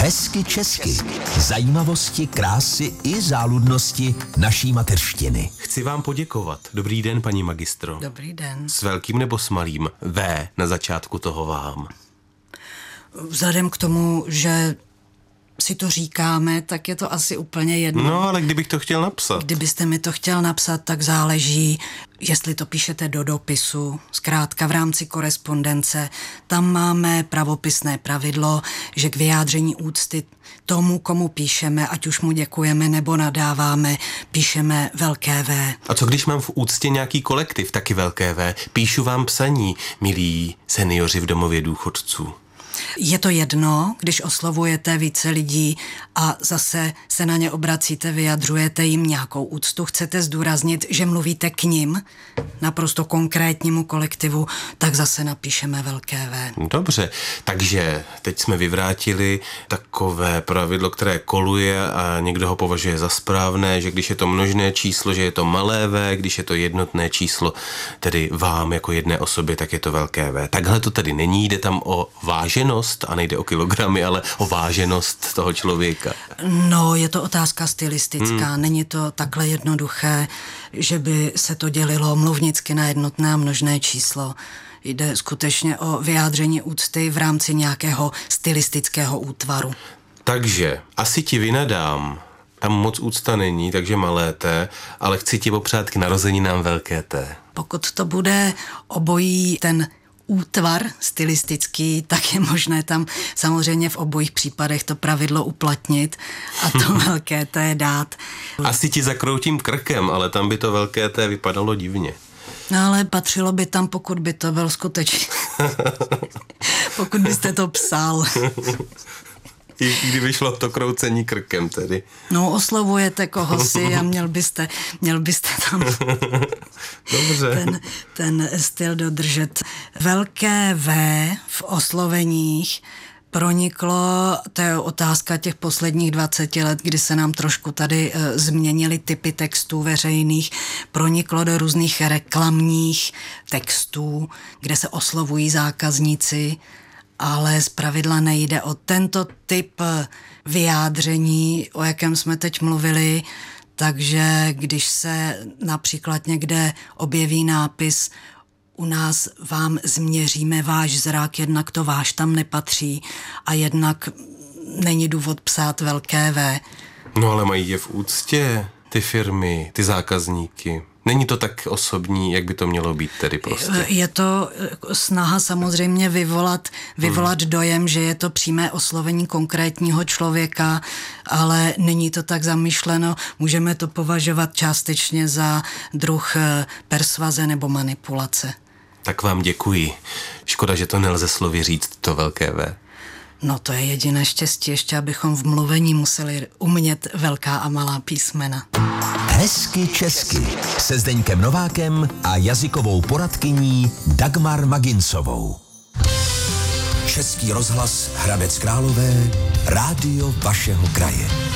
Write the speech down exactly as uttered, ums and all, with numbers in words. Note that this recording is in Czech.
Hezky česky. Zajímavosti, krásy i záludnosti naší mateřštiny. Chci vám poděkovat. Dobrý den, paní magistro. Dobrý den. S velkým nebo s malým? V na začátku toho vám. Vzhledem k tomu, že si to říkáme, tak je to asi úplně jedno. No, ale kdybych to chtěl napsat. Kdybyste mi to chtěl napsat, tak záleží, jestli to píšete do dopisu, zkrátka v rámci korespondence. Tam máme pravopisné pravidlo, že k vyjádření úcty tomu, komu píšeme, ať už mu děkujeme nebo nadáváme, píšeme velké V. A co když mám v úctě nějaký kolektiv, taky velké V? Píšu vám psaní, milí seniori v domově důchodců. Je to jedno, když oslovujete více lidí a zase se na ně obracíte, vyjadřujete jim nějakou úctu, chcete zdůraznit, že mluvíte k nim, naprosto konkrétnímu kolektivu, tak zase napíšeme velké V. Dobře, takže teď jsme vyvrátili takové pravidlo, které koluje a někdo ho považuje za správné, že když je to množné číslo, že je to malé V, když je to jednotné číslo, tedy vám jako jedné osobě, tak je to velké V. Takhle to tedy není, jde tam o váženou a nejde o kilogramy, ale o váženost toho člověka. No, je to otázka stylistická. Hmm. Není to takhle jednoduché, že by se to dělilo mluvnicky na jednotné a množné číslo. Jde skutečně o vyjádření úcty v rámci nějakého stylistického útvaru. Takže asi ti vynadám. Tam moc úcta není, takže malé T, ale chci ti popřát k narozeninám velké T. Pokud to bude obojí ten útvar stylistický, tak je možné tam samozřejmě v obojích případech to pravidlo uplatnit a to velké T dát. Asi ti zakroutím krkem, ale tam by to velké T vypadalo divně. No ale patřilo by tam, pokud by to byl skutečně. Pokud byste to psal. I kdyby šlo to kroucení krkem tedy. No, oslovujete koho si a měl byste, měl byste tam Dobře. Ten, ten styl dodržet. Velké V v osloveních proniklo, to je otázka těch posledních dvaceti let, kdy se nám trošku tady e, změnily typy textů veřejných, proniklo do různých reklamních textů, kde se oslovují zákazníci, ale zpravidla nejde o tento typ vyjádření, o jakém jsme teď mluvili, takže když se například někde objeví nápis u nás vám změříme váš zrak, jednak to váš tam nepatří a jednak není důvod psát velké V. No ale mají je v úctě ty firmy, ty zákazníky. Není to tak osobní, jak by to mělo být tedy prostě. Je to snaha samozřejmě vyvolat, vyvolat hmm. dojem, že je to přímé oslovení konkrétního člověka, ale není to tak zamýšleno. Můžeme to považovat částečně za druh persvaze nebo manipulace. Tak vám děkuji. Škoda, že to nelze slovy říct, to velké V. No to je jediné štěstí, ještě abychom v mluvení museli umět velká a malá písmena. Hezky česky se Zdeňkem Novákem a jazykovou poradkyní Dagmar Magincovou. Český rozhlas Hradec Králové, rádio vašeho kraje.